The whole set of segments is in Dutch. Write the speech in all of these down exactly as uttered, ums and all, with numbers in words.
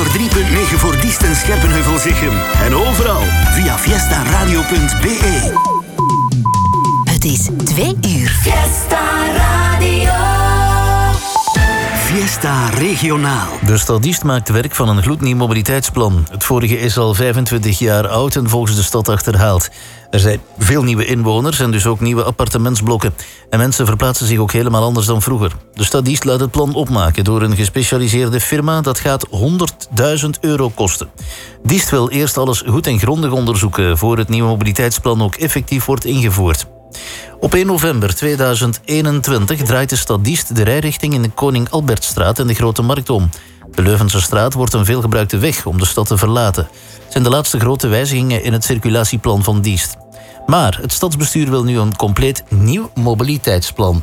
honderd drie punt negen voor Diest en Scherpenheuvel-Zichem. En overal via fiesta radio punt b e. Het is twee uur. Fiesta Radio. Fiesta Regionaal. De stad Diest maakt werk van een gloednieuw mobiliteitsplan. Het vorige is al vijfentwintig jaar oud en volgens de stad achterhaald. Er zijn veel nieuwe inwoners en dus ook nieuwe appartementsblokken. En mensen verplaatsen zich ook helemaal anders dan vroeger. De stad Diest laat het plan opmaken door een gespecialiseerde firma. Dat gaat honderdduizend euro kosten. Diest wil eerst alles goed en grondig onderzoeken voor het nieuwe mobiliteitsplan ook effectief wordt ingevoerd. Op één november tweeduizend eenentwintig draait de stad Diest de rijrichting in de Koning Albertstraat en de Grote Markt om. De Leuvense straat wordt een veelgebruikte weg om de stad te verlaten. Het zijn de laatste grote wijzigingen in het circulatieplan van Diest. Maar het stadsbestuur wil nu een compleet nieuw mobiliteitsplan.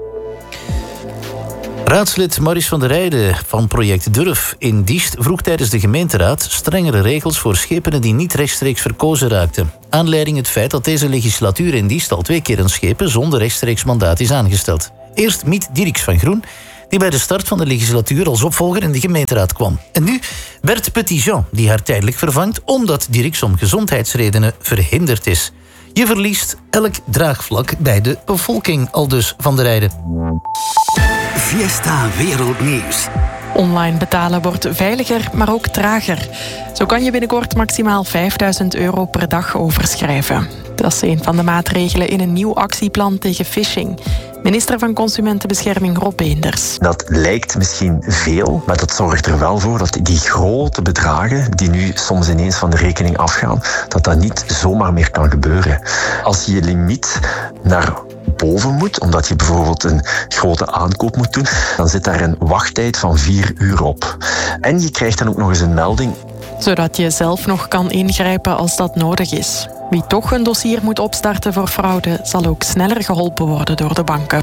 Raadslid Maurice van der Rijden van project Durf in Diest vroeg tijdens de gemeenteraad strengere regels voor schepenen die niet rechtstreeks verkozen raakten. Aanleiding het feit dat deze legislatuur in Diest al twee keer een schepen zonder rechtstreeks mandaat is aangesteld. Eerst Miet Dierks van Groen, die bij de start van de legislatuur als opvolger in de gemeenteraad kwam. En nu Bert Petitjean, die haar tijdelijk vervangt omdat Dierks om gezondheidsredenen verhinderd is. Je verliest elk draagvlak bij de bevolking, aldus Van der Rijden. Fiesta Wereldnieuws. Online betalen wordt veiliger, maar ook trager. Zo kan je binnenkort maximaal vijfduizend euro per dag overschrijven. Dat is een van de maatregelen in een nieuw actieplan tegen phishing. Minister van Consumentenbescherming Rob Beenders. Dat lijkt misschien veel, maar dat zorgt er wel voor dat die grote bedragen die nu soms ineens van de rekening afgaan, dat dat niet zomaar meer kan gebeuren. Als je je limiet naar boven moet, omdat je bijvoorbeeld een grote aankoop moet doen, dan zit daar een wachttijd van vier uur op. En je krijgt dan ook nog eens een melding. Zodat je zelf nog kan ingrijpen als dat nodig is. Wie toch een dossier moet opstarten voor fraude, zal ook sneller geholpen worden door de banken.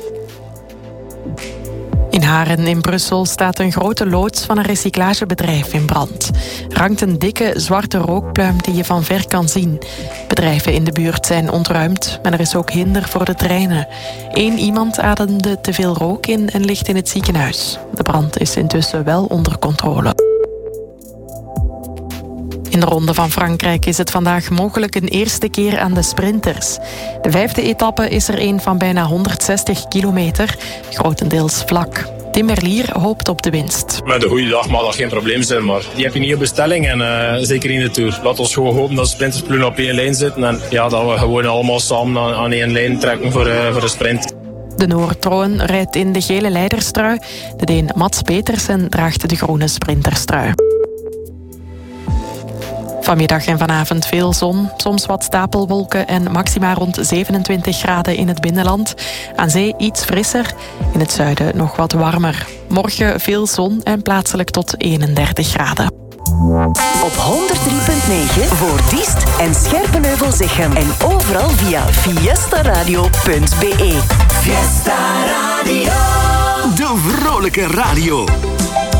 In Haren in Brussel staat een grote loods van een recyclagebedrijf in brand. Er hangt een dikke zwarte rookpluim die je van ver kan zien. Bedrijven in de buurt zijn ontruimd, maar er is ook hinder voor de treinen. Eén iemand ademde te veel rook in en ligt in het ziekenhuis. De brand is intussen wel onder controle. In de Ronde van Frankrijk is het vandaag mogelijk een eerste keer aan de sprinters. De vijfde etappe is er een van bijna honderdzestig kilometer, grotendeels vlak. Tim Merlier hoopt op de winst. Met een goede dag mag dat geen probleem zijn, maar die heb je niet op bestelling en uh, zeker in de Tour. Laat ons gewoon hopen dat de sprintersploegen op één lijn zitten en ja, dat we gewoon allemaal samen aan, aan één lijn trekken voor, uh, voor de sprint. De Noor-Troon rijdt in de gele leiderstrui. De Deen Mats Petersen draagt de groene sprinterstrui. Vanmiddag en vanavond veel zon, soms wat stapelwolken en maxima rond zevenentwintig graden in het binnenland. Aan zee iets frisser, in het zuiden nog wat warmer. Morgen veel zon en plaatselijk tot eenendertig graden. Op honderd drie punt negen voor Diest en Scherpenheuvel-Zichem. En overal via fiesta radio punt b e. Fiesta Radio. De vrolijke radio.